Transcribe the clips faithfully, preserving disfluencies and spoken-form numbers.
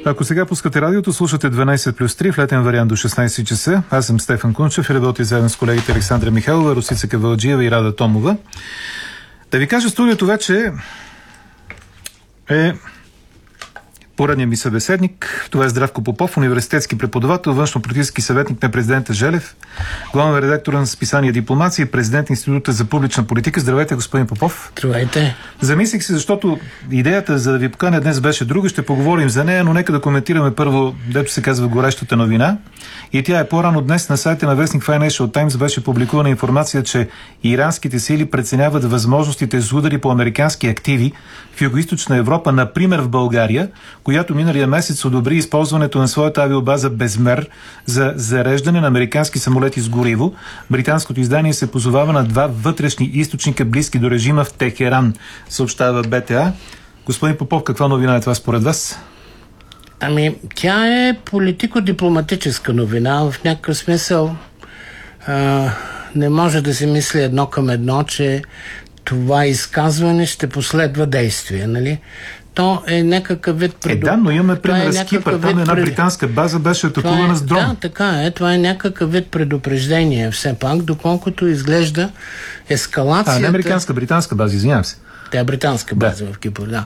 Ако сега пускате радиото, слушате дванайсет плюс три в летен вариант до шестнайсет часа. Аз съм Стефан Кунчев и работя заедно с колегите Александра Михайлова, Росица Кавалджиева и Рада Томова. Да ви кажа, студиото вече е поредният ми събеседник. Това е Здравко Попов, университетски преподавател, външнополитически съветник на президента Желев, главен редактор на списание Дипломация и президент на Института за публична политика. Здравейте, господин Попов. Здравейте. Замислих се, защото идеята за да ви поканя днес беше друга. Ще поговорим за нея, но нека да коментираме първо, дето се казва, горещата новина. И тя е по-рано днес на сайта на вестник Financial Times беше публикувана информация, че иранските сили преценяват възможностите за удари по американски активи в Югоизточна Европа, например в България, която миналия месец одобри използването на своята авиобаза Безмер за зареждане на американски самолети с гориво. Британското издание се позовава на два вътрешни източника, близки до режима в Техеран, съобщава Б Т А. Господин Попов, каква новина е това според вас? Ами, тя е политико-дипломатическа новина. В някакъв смисъл а, не може да се мисли едно към едно, че това изказване ще последва действие, нали? То е някакъв вид... Преду... Е, да, но имаме пример с Кипър. Там една британска база беше атакувана е, с дрон. Да, така е. Това е някакъв вид предупреждение все пак, доколкото изглежда ескалацията... А, не американска, британска база, извинявам се. Тя е британска база да. В Кипър, да.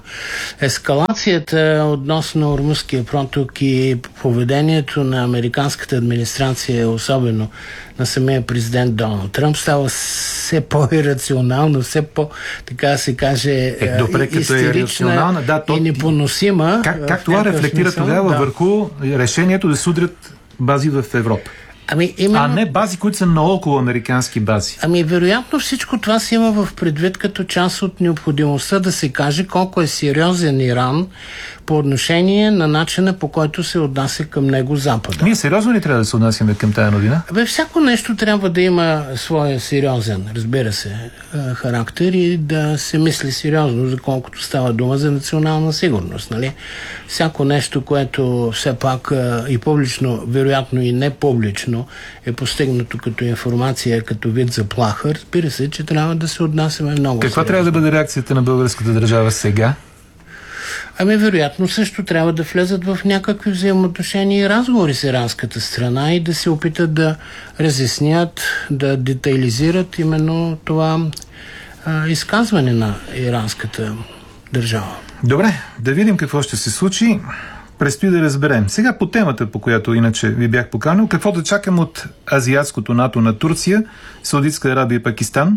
Ескалацията относно Ормузския проток и поведението на американската администрация, особено на самия президент Доналд Тръмп, става все по-ирационално, все по, така да се каже, е, добре, истерична е да, то... и непоносима. Как, как това рефлектира смисъл, тогава да. Върху решението да се удрят бази в Европа? Ами, именно... А не бази, които са наоколо американски бази. Ами, вероятно всичко това се има в предвид като част от необходимостта да се каже колко е сериозен Иран по отношение на начина, по който се отнася към него Запада. Ние сериозно ли трябва да се отнасяме към тая новина? Абе, всяко нещо трябва да има своя сериозен, разбира се, характер и да се мисли сериозно, за колкото става дума за национална сигурност, нали? Всяко нещо, което все пак и публично, вероятно и не публично, е постигнато като информация, като вид заплаха, разбира се, че трябва да се отнасяме много Каква сериозно. трябва да бъде реакцията на българската държава сега? Ами, вероятно, също трябва да влезат в някакви взаимоотношения и разговори с иранската страна и да се опитат да разяснят, да детайлизират именно това а, изказване на иранската държава. Добре, да видим какво ще се случи. Предстои да разберем. Сега по темата, по която иначе ви бях поканил, какво да чакам от азиатското НАТО на Турция, Саудитска Арабия и Пакистан.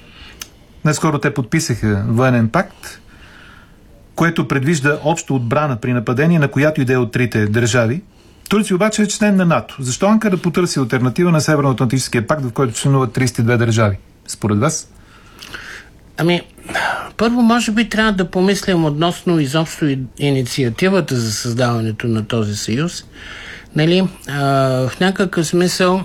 Наскоро те подписаха военен пакт, което предвижда общо отбрана при нападение на която иде от трите държави. Турция обаче е член на НАТО. Защо Анкара потърси алтернатива на Северноатлантическия пакт, в който членуват тридесет и две държави? Според вас? Ами, първо може би трябва да помислим относно изобщо инициативата за създаването на този съюз. Нали, а, в някакъв смисъл,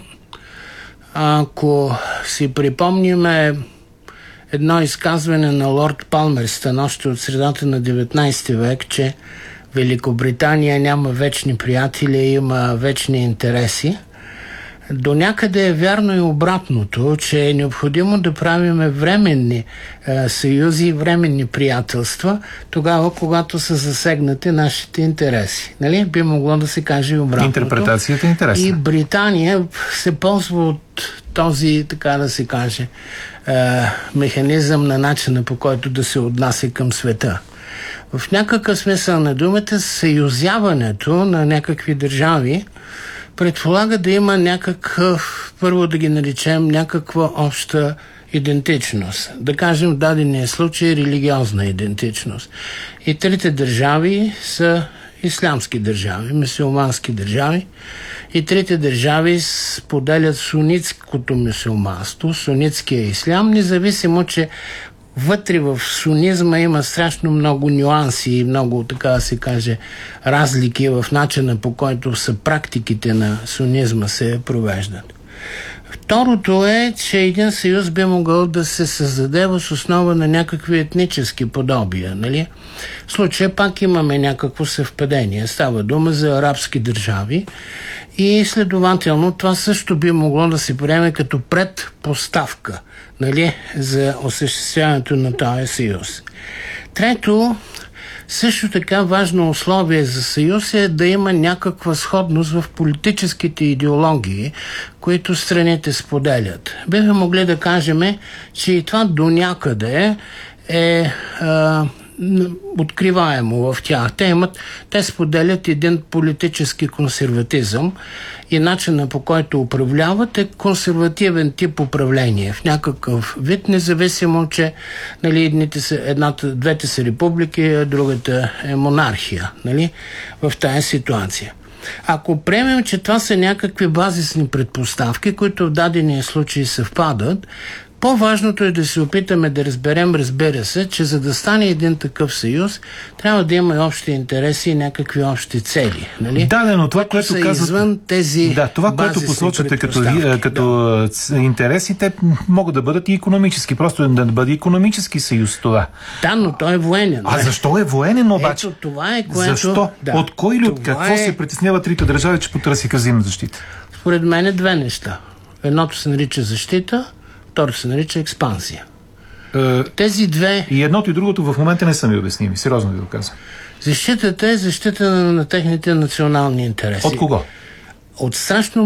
ако си припомниме едно изказване на лорд Палмерстън още от средата на деветнайсети век, че Великобритания няма вечни приятели, има вечни интереси. До някъде е вярно и обратното, че е необходимо да правиме временни е, съюзи, временни приятелства, тогава, когато са засегнати нашите интереси. Нали? Би могло да се каже и обратното. Интерпретацията е интересна. И Британия се ползва от този, така да се каже, е, механизъм на начина, по който да се отнася към света. В някакъв смисъл на думата, съюзяването на някакви държави предполага да има някакъв, първо да ги наречем, някаква обща идентичност. Да кажем в дадения случай религиозна идентичност. И трите държави са ислямски държави, мюсюлмански държави. И трите държави споделят сунитското мюсюлманство, сунитския ислям, независимо, че вътре в сунизма има страшно много нюанси и много, така да се каже, разлики в начина, по който са практиките на сунизма се провеждат. Второто е, че един съюз би могъл да се създаде въз основа на някакви етнически подобия. Нали? В случая пак имаме някакво съвпадение. Става дума за арабски държави и следователно това също би могло да се приеме като предпоставка, нали, за осъществяването на този съюз. Трето, Също така важно условие за съюз е да има някаква сходност в политическите идеологии, които страните споделят. Бихме могли да кажем, че и това до някъде е а, откриваемо в тях. Те имат, те споделят един политически консерватизъм и начина, по който управляват, е консервативен тип управление. В някакъв вид, независимо, че нали, едните са, едната, двете са републики, а другата е монархия. Нали, в тази ситуация. Ако приемем, че това са някакви базисни предпоставки, които в дадения случай съвпадат, по-важното е да се опитаме да разберем, разбира се, че за да стане един такъв съюз, трябва да има и общи интереси и някакви общи цели. Нали? Да, да, но това, което са казват, извън тези да, това, което посочвате като, като да. интереси, те могат да бъдат и икономически. Просто да бъде икономически съюз това. Да, но той е военен. А защо е военен обаче? Ето, това е, което... Защо? Да, от кой или от какво е... се притесняват трите държави, че потърсиха взаимна защита? Според мен е две неща. Едното се нарича защита, второто се нарича експансия. Е, Тези две... И едното и другото в момента не са ми обясними. Сериозно ви го казвам. Защитата е защита на, на техните национални интереси. От кого? От страшно